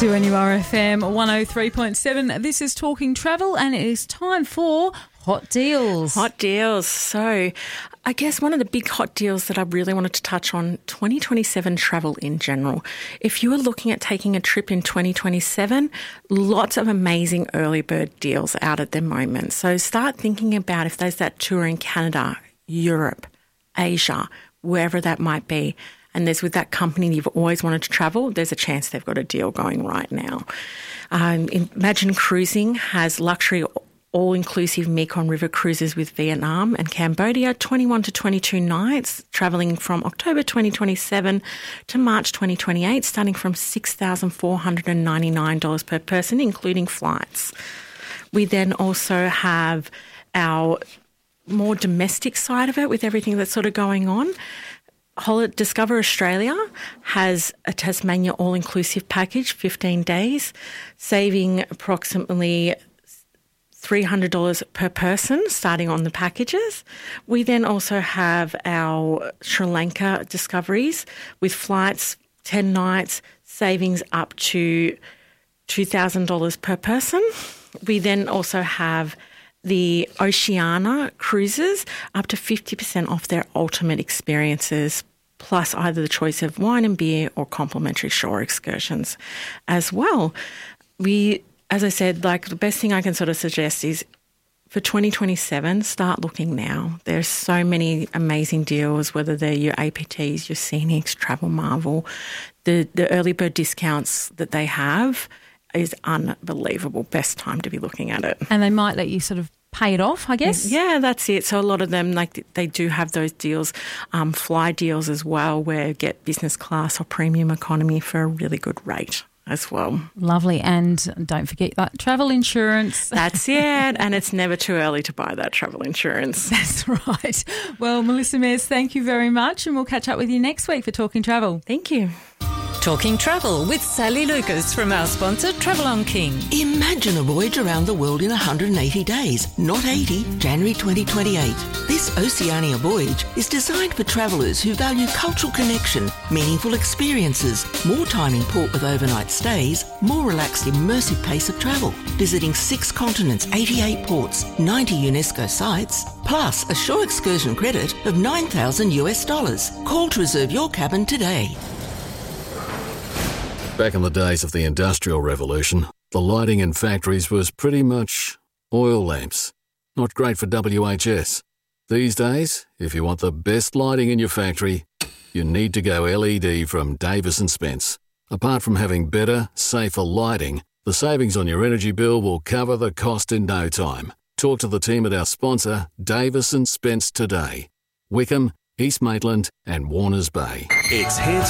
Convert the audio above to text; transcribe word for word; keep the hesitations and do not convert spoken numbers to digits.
two N U R F M one oh three point seven. This is Talking Travel and it is time for Hot Deals. Hot deals. So I guess one of the big hot deals that I really wanted to touch on, twenty twenty-seven travel in general. If you are looking at taking a trip in twenty twenty-seven, lots of amazing early bird deals out at the moment. So start thinking about if there's that tour in Canada, Europe, Asia, wherever that might be. And there's with that company you've always wanted to travel, there's a chance they've got a deal going right now. Um, Imagine Cruising has luxury all-inclusive Mekong River cruises with Vietnam and Cambodia, twenty-one to twenty-two nights, travelling from October twenty twenty-seven to March twenty twenty-eight, starting from six thousand four hundred ninety-nine dollars per person, including flights. We then also have our more domestic side of it with everything that's sort of going on. Holiday Discover Australia has a Tasmania all-inclusive package, fifteen days, saving approximately three hundred dollars per person starting on the packages. We then also have our Sri Lanka discoveries with flights, ten nights, savings up to two thousand dollars per person. We then also have the Oceania cruises, up to fifty percent off their ultimate experiences, plus either the choice of wine and beer or complimentary shore excursions as well. We, as I said, like the best thing I can sort of suggest is for twenty twenty-seven, start looking now. There's so many amazing deals, whether they're your A P Ts, your Scenics, Travel Marvel. The, the early bird discounts that they have is unbelievable. Best time to be looking at it. And they might let you sort of pay it off, I guess? Yeah, that's it. So a lot of them, like they do have those deals, um, fly deals as well, where you get business class or premium economy for a really good rate as well. Lovely. And don't forget that travel insurance. That's it. And it's never too early to buy that travel insurance. That's right. Well, Melissa Mears, thank you very much. And we'll catch up with you next week for Talking Travel. Thank you. Talking Travel with Sally Lucas from our sponsor Travel on King. Imagine a voyage around the world in one hundred eighty days, not eighty, January twenty twenty-eight. This Oceania voyage is designed for travellers who value cultural connection, meaningful experiences, more time in port with overnight stays, more relaxed immersive pace of travel, visiting six continents, eighty-eight ports, ninety UNESCO sites, plus a shore excursion credit of nine thousand US dollars. Call to reserve your cabin today. Back in the days of the Industrial Revolution, the lighting in factories was pretty much oil lamps. Not great for W H S. These days, if you want the best lighting in your factory, you need to go L E D from Davis and Spence. Apart from having better, safer lighting, the savings on your energy bill will cover the cost in no time. Talk to the team at our sponsor, Davis and Spence, today. Wickham, East Maitland and Warners Bay. It's Hit